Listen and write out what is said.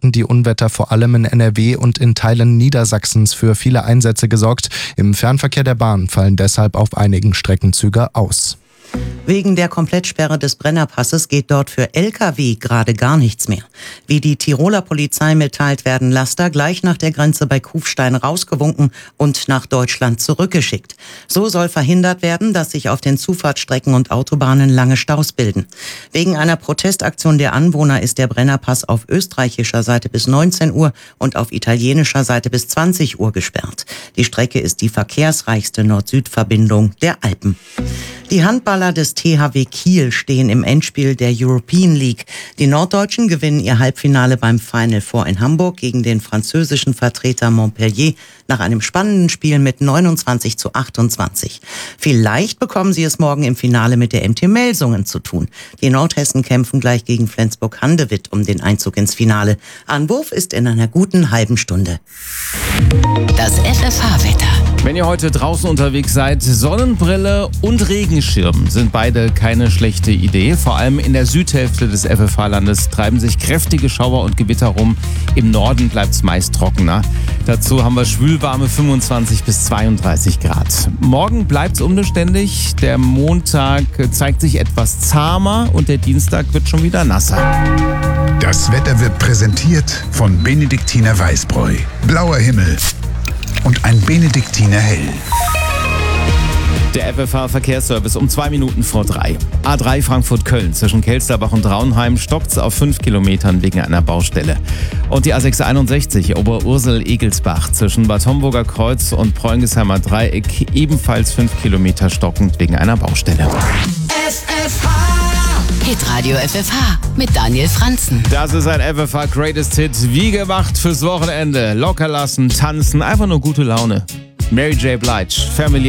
hatten die Unwetter vor allem in NRW und in Teilen Niedersachsens für viele Einsätze gesorgt. Im Fernverkehr der Bahn fallen deshalb auf einigen Streckenzüge aus. Wegen der Komplettsperre des Brennerpasses geht dort für Lkw gerade gar nichts mehr. Wie die Tiroler Polizei mitteilt, werden Laster gleich nach der Grenze bei Kufstein rausgewunken und nach Deutschland zurückgeschickt. So soll verhindert werden, dass sich auf den Zufahrtsstrecken und Autobahnen lange Staus bilden. Wegen einer Protestaktion der Anwohner ist der Brennerpass auf österreichischer Seite bis 19 Uhr und auf italienischer Seite bis 20 Uhr gesperrt. Die Strecke ist die verkehrsreichste Nord-Süd-Verbindung der Alpen. Die Handballer des THW Kiel stehen im Endspiel der European League. Die Norddeutschen gewinnen ihr Halbfinale beim Final Four in Hamburg gegen den französischen Vertreter Montpellier nach einem spannenden Spiel mit 29:28. Vielleicht bekommen sie es morgen im Finale mit der MT Melsungen zu tun. Die Nordhessen kämpfen gleich gegen Flensburg-Handewitt um den Einzug ins Finale. Anwurf ist in einer guten halben Stunde. Das FFH-Wetter. Wenn ihr heute draußen unterwegs seid, Sonnenbrille und Regenschirm sind beide keine schlechte Idee. Vor allem in der Südhälfte des FFH-Landes treiben sich kräftige Schauer und Gewitter rum. Im Norden bleibt es meist trockener. Dazu haben wir schwülwarme 25 bis 32 Grad. Morgen bleibt es unbeständig. Der Montag zeigt sich etwas zahmer und der Dienstag wird schon wieder nasser. Das Wetter wird präsentiert von Benediktiner Weißbräu. Blauer Himmel und ein Benediktiner Hell. Der FFH-Verkehrsservice um 2 Minuten vor 3. A3 Frankfurt-Köln zwischen Kelsterbach und Traunheim stoppt es auf 5 Kilometern wegen einer Baustelle. Und die A661 Oberursel-Egelsbach zwischen Bad Homburger Kreuz und Preungesheimer Dreieck ebenfalls 5 Kilometer stockend wegen einer Baustelle. FFH Hitradio FFH mit Daniel Franzen. Das ist ein FFH Greatest Hit, wie gemacht fürs Wochenende. Locker lassen, tanzen, einfach nur gute Laune. Mary J. Blige, Family.